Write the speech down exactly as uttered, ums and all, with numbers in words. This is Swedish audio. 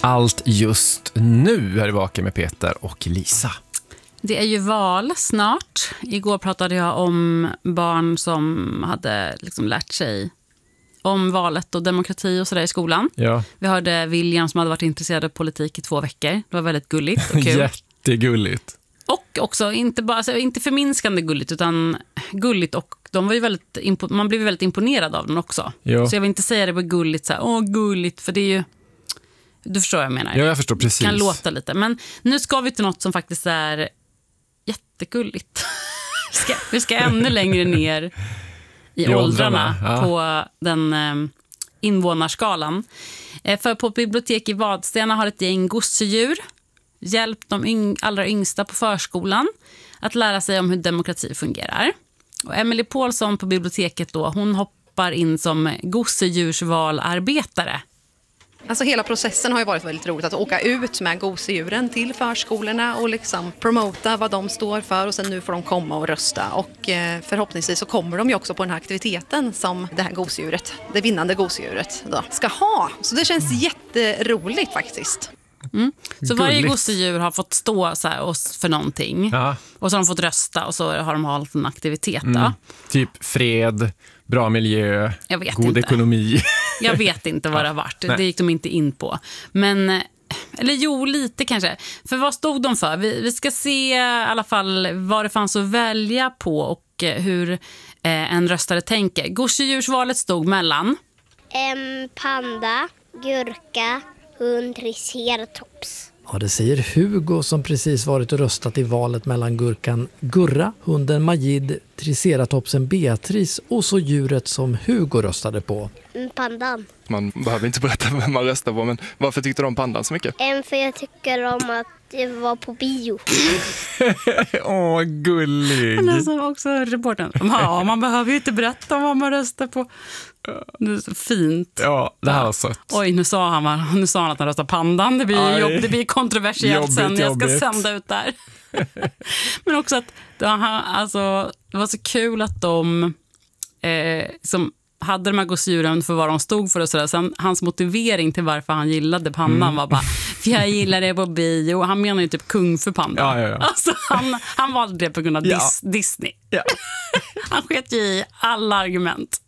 allt just nu är det Vaken med Peter och Lisa. Det är ju val snart. Igår pratade jag om barn som hade liksom lärt sig om valet och demokrati och sådär i skolan. Ja. Vi hörde William som hade varit intresserad av politik i två veckor. Det var väldigt gulligt och kul. Jättegulligt. Och också, inte, bara, alltså, inte förminskande gulligt, utan gulligt. Och de var ju väldigt impo- man blev väldigt imponerad av den också. Ja. Så jag vill inte säga det på gulligt, så här, åh gulligt, för det är ju... Du förstår vad jag menar. Ja, jag förstår precis. Det kan låta lite. Men nu ska vi till något som faktiskt är jättegulligt. vi, ska, vi ska ännu längre ner i, I åldrarna, åldrarna ja. På den eh, invånarskalan. Eh, för på ett bibliotek i Vadstena har ett gäng gosedjur hjälpt de yng- allra yngsta på förskolan att lära sig om hur demokrati fungerar. Och Emily Paulsson på biblioteket då, hon hoppar in som gosedjursvalarbetare. Alltså hela processen har ju varit väldigt roligt, att åka ut med gosedjuren till förskolorna och liksom promota vad de står för, och sen nu får de komma och rösta, och eh, förhoppningsvis så kommer de ju också på den här aktiviteten som det här gosedjuret, det vinnande gosedjuret då, ska ha. Så det känns jätteroligt faktiskt. Mm. Så varje gosedjur har fått stå så här för någonting. Ja. Och så har de fått rösta och så har de hållit en aktivitet då. Mm. Typ fred, bra miljö, god inte. ekonomi. Jag vet inte vad det har varit. Nej. Det gick de inte in på. Men, eller jo, lite kanske. För vad stod de för? Vi, vi ska se i alla fall vad det fanns att välja på och hur eh, en röstare tänker. Gosedjursvalet stod mellan En panda, gurka, hund, triceratops. Ja, det säger Hugo som precis varit och röstat i valet mellan gurkan Gurra, hunden Majid, triceratopsen Beatrice och så djuret som Hugo röstade på. Pandan. Man behöver inte berätta vem man röstar på, men varför tyckte du om pandan så mycket? En för jag tycker om att det var på bio. Åh, gullig. Han är som också reportern. Ja, man behöver ju inte berätta vad man röstar på. Det är så fint. Ja, det här var sött. Oj, nu sa han, nu sa han att han röstar pandan. Det blir, jobb, det blir kontroversiellt jobbigt, sen. Jag ska jobbigt. sända ut där. Men också att det var, alltså, det var så kul att de eh, som hade de här gosedjuren för vad de stod för och sådär. Sen hans motivering till varför han gillade pandan mm. var bara, för jag gillar det på bio. Han menar ju typ kung för pandan. Ja, ja, ja. Alltså, han, han valde det på grund av ja. dis, Disney. Ja. Han sket ju i alla argument.